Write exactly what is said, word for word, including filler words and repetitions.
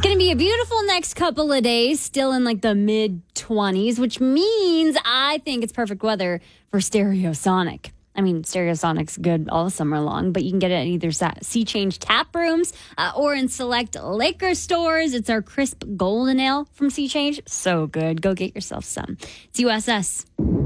going to be a beautiful next couple of days, still in like the mid twenties, which means I think it's perfect weather for Stereosonic. I mean, Stereosonic's good all summer long, but you can get it at either Sea Change tap rooms uh, or in select liquor stores. It's our crisp golden ale from Sea Change. So good. Go get yourself some. It's U S S.